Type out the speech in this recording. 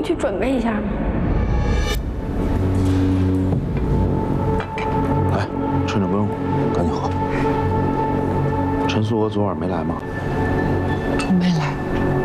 去准备一下吗？ 来，趁着不用，赶紧喝。陈素娥昨晚没来吗？ 没来。